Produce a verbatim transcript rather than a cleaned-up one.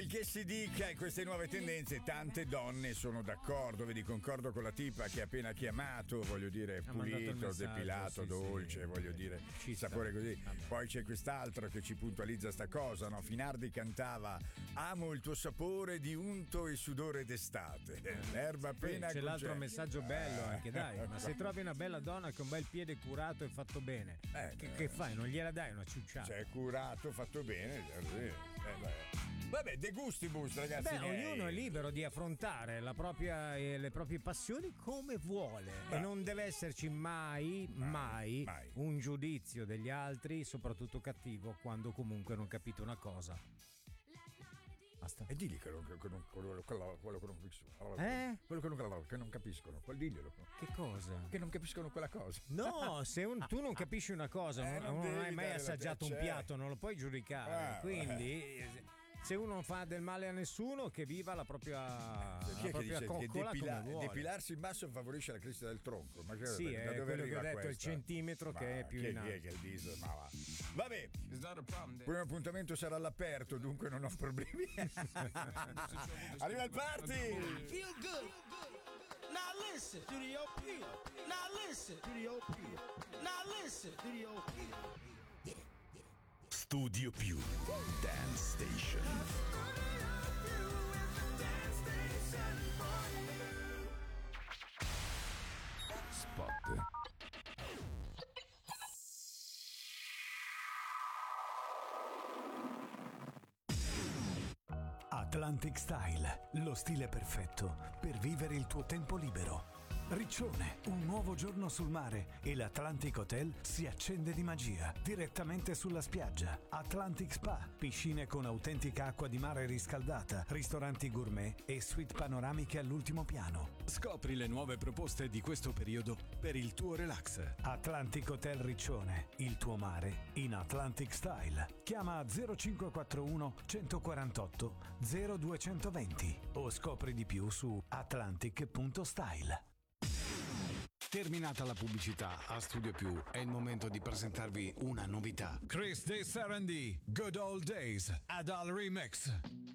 quel che si dica in queste nuove tendenze, tante donne sono d'accordo. Vedi, concordo con la tipa che ha appena chiamato, voglio dire, Ha pulito, messaggio, depilato, sì, dolce, sì. voglio dire, Ci sta. sapore così. Vabbè. Poi c'è quest'altro che ci puntualizza sta cosa, no? Finardi cantava: amo il tuo sapore di unto e sudore d'estate. L'erba appena C'è l'altro conge- messaggio bello anche, dai. Ma se trovi una bella donna che ha un bel piede curato e fatto bene, Eh, che, eh. che fai? Non gliela dai una ciucciata? Cioè, curato, fatto bene. Eh, beh. Vabbè, de gustibus, ragazzi. Beh, miei. ognuno è libero di affrontare la propria, eh, le proprie passioni come vuole. Beh. E non deve esserci mai, mai, mai. un giudizio degli altri, soprattutto cattivo, quando comunque non capite una cosa. Basta. E digli che non, che non, quello, quello, quello che non capiscono. Eh? Quello che non, che non capiscono. Quel diglielo. Che cosa? Che non capiscono quella cosa. No, se un- tu non capisci una cosa, Eh, non, non non devi hai mai dare la assaggiato un piacere. piatto, non lo puoi giudicare. Ah, Quindi, se uno non fa del male a nessuno, che viva la propria, la Chi è che propria dice che coccola depila- come vuole. depilarsi in basso favorisce la crescita del tronco? Ma che, Sì, da è dove quello che arriva ho detto, il questa? centimetro Ma che è più chi in chi è alto. che il dice? Ma va. Vabbè, il primo appuntamento sarà all'aperto, dunque non ho problemi. Arriva il party! Feel good. Now listen to the O P. Now listen to the O P. Now listen to the O P. Studio Più Dance Station. Spot. Atlantic Style, lo stile perfetto per vivere il tuo tempo libero. Riccione, un nuovo giorno sul mare e l'Atlantic Hotel si accende di magia direttamente sulla spiaggia. Atlantic Spa, piscine con autentica acqua di mare riscaldata, ristoranti gourmet e suite panoramiche all'ultimo piano. Scopri le nuove proposte di questo periodo per il tuo relax. Atlantic Hotel Riccione, il tuo mare in Atlantic Style. Chiama zero cinque quattro uno uno quattro otto zero due due zero o scopri di più su atlantic punto style. Terminata la pubblicità, a Studio Più è il momento di presentarvi una novità. Chris De Sarandi, Good Old Days, Adal Remix.